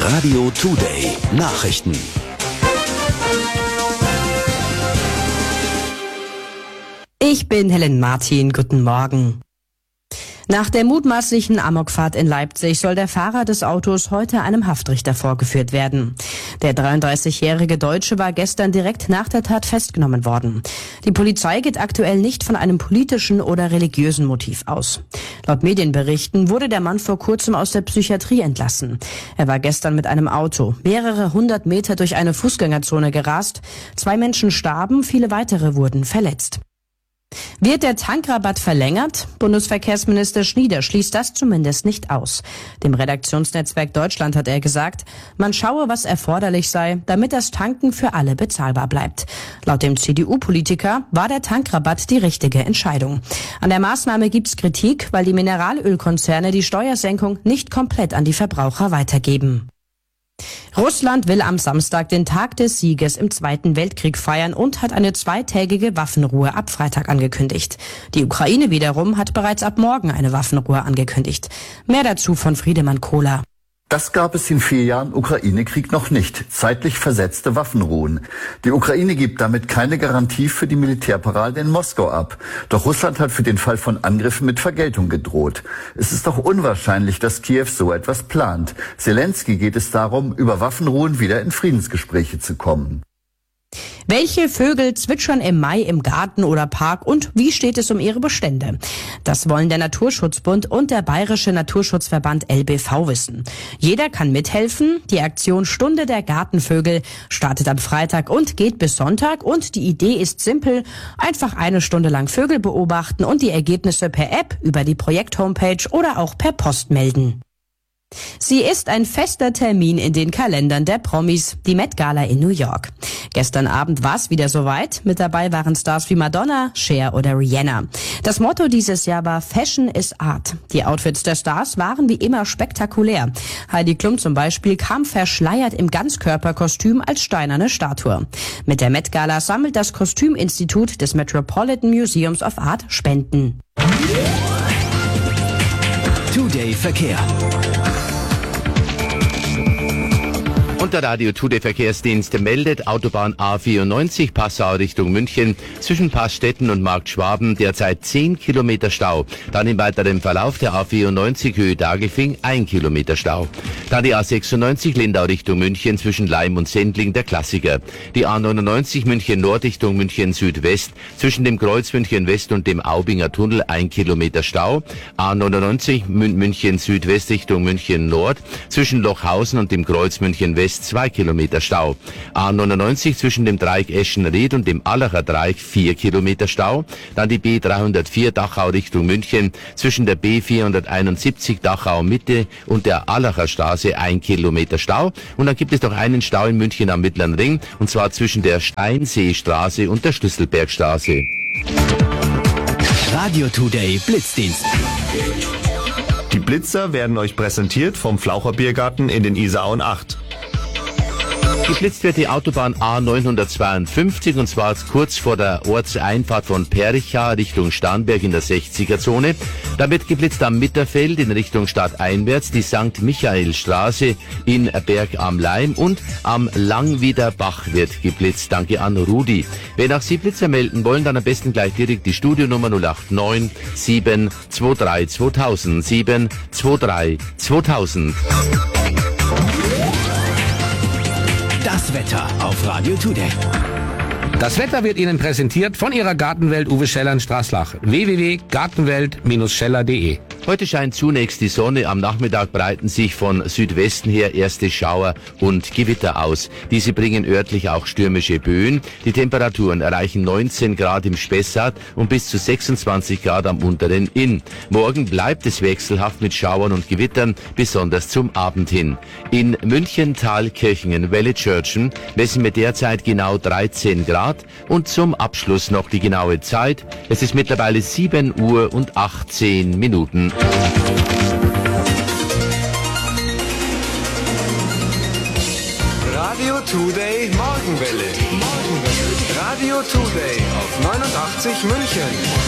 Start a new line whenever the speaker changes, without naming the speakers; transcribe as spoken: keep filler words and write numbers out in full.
Radio Today Nachrichten.
Ich bin Helen Martin. Guten Morgen. Nach der mutmaßlichen Amokfahrt in Leipzig soll der Fahrer des Autos heute einem Haftrichter vorgeführt werden. Der dreiunddreißigjährige Deutsche war gestern direkt nach der Tat festgenommen worden. Die Polizei geht aktuell nicht von einem politischen oder religiösen Motiv aus. Laut Medienberichten wurde der Mann vor kurzem aus der Psychiatrie entlassen. Er war gestern mit einem Auto mehrere hundert Meter durch eine Fußgängerzone gerast. Zwei Menschen starben, viele weitere wurden verletzt. Wird der Tankrabatt verlängert? Bundesverkehrsminister Schnieder schließt das zumindest nicht aus. Dem Redaktionsnetzwerk Deutschland hat er gesagt, man schaue, was erforderlich sei, damit das Tanken für alle bezahlbar bleibt. Laut dem C D U-Politiker war der Tankrabatt die richtige Entscheidung. An der Maßnahme gibt's Kritik, weil die Mineralölkonzerne die Steuersenkung nicht komplett an die Verbraucher weitergeben. Russland will am Samstag den Tag des Sieges im Zweiten Weltkrieg feiern und hat eine zweitägige Waffenruhe ab Freitag angekündigt. Die Ukraine wiederum hat bereits ab morgen eine Waffenruhe angekündigt. Mehr dazu von Friedemann Kohler.
Das gab es in vier Jahren Ukraine-Krieg noch nicht. Zeitlich versetzte Waffenruhen. Die Ukraine gibt damit keine Garantie für die Militärparade in Moskau ab. Doch Russland hat für den Fall von Angriffen mit Vergeltung gedroht. Es ist doch unwahrscheinlich, dass Kiew so etwas plant. Zelensky geht es darum, über Waffenruhen wieder in Friedensgespräche zu kommen.
Welche Vögel zwitschern im Mai im Garten oder Park und wie steht es um ihre Bestände? Das wollen der Naturschutzbund und der Bayerische Naturschutzverband L B V wissen. Jeder kann mithelfen. Die Aktion Stunde der Gartenvögel startet am Freitag und geht bis Sonntag und die Idee ist simpel. Einfach eine Stunde lang Vögel beobachten und die Ergebnisse per App, über die Projekt-Homepage oder auch per Post melden. Sie ist ein fester Termin in den Kalendern der Promis, die Met Gala in New York. Gestern Abend war es wieder soweit. Mit dabei waren Stars wie Madonna, Cher oder Rihanna. Das Motto dieses Jahr war Fashion is Art. Die Outfits der Stars waren wie immer spektakulär. Heidi Klum zum Beispiel kam verschleiert im Ganzkörperkostüm als steinerne Statue. Mit der Met Gala sammelt das Kostüminstitut des Metropolitan Museums of Art Spenden.
Today Verkehr.
Und der Radio Today Verkehrsdienst meldet, Autobahn A vierundneunzig Passau Richtung München zwischen Passstetten und Markt Schwaben derzeit zehn Kilometer Stau. Dann im weiteren Verlauf der A vierundneunzig Höhe Dagelfing ein Kilometer Stau. Dann die A sechsundneunzig Lindau Richtung München zwischen Leim und Sendling der Klassiker. Die A neunundneunzig München Nord Richtung München Südwest zwischen dem Kreuz München West und dem Aubinger Tunnel ein Kilometer Stau. A neunundneunzig München Südwest Richtung München Nord zwischen Lochhausen und dem Kreuz München West zwei Kilometer Stau. A neunundneunzig zwischen dem Dreieck Eschenried und dem Allacher Dreieck vier Kilometer Stau. Dann die B dreihundertvier Dachau Richtung München zwischen der B vierhunderteinundsiebzig Dachau Mitte und der Allacher Straße ein Kilometer Stau. Und dann gibt es noch einen Stau in München am Mittleren Ring und zwar zwischen der Steinseestraße und der Schlüsselbergstraße.
Radio Today Blitzdienst.
Die Blitzer werden euch präsentiert vom Flaucher Biergarten in den Isarauen acht.
Geblitzt wird die Autobahn A neunhundertzweiundfünfzig und zwar kurz vor der Ortseinfahrt von Pericha Richtung Starnberg in der sechziger Zone. Da wird geblitzt am Mitterfeld in Richtung stadteinwärts die Sankt Michaelstraße in Berg am Laim und am Langwieder Bach wird geblitzt. Danke an Rudi. Wenn auch Sie Blitzer melden wollen, dann am besten gleich direkt die Studionummer null acht neun sieben zwei drei zweitausend sieben zwei drei zweitausend.
Das Wetter auf Radio Today.
Das Wetter wird Ihnen präsentiert von Ihrer Gartenwelt Uwe Scheller in Straßlach. w w w punkt gartenwelt Bindestrich scheller punkt de.
Heute scheint zunächst die Sonne, am Nachmittag breiten sich von Südwesten her erste Schauer und Gewitter aus. Diese bringen örtlich auch stürmische Böen. Die Temperaturen erreichen neunzehn Grad im Spessart und bis zu sechsundzwanzig Grad am unteren Inn. Morgen bleibt es wechselhaft mit Schauern und Gewittern, besonders zum Abend hin. In München, Thalkirchen, Welle-Tschörtschen messen wir derzeit genau dreizehn Grad und zum Abschluss noch die genaue Zeit. Es ist mittlerweile sieben Uhr und achtzehn Minuten.
Radio Today Morgenwelle. Morgenwelle. Radio Today auf neunundachtzig München.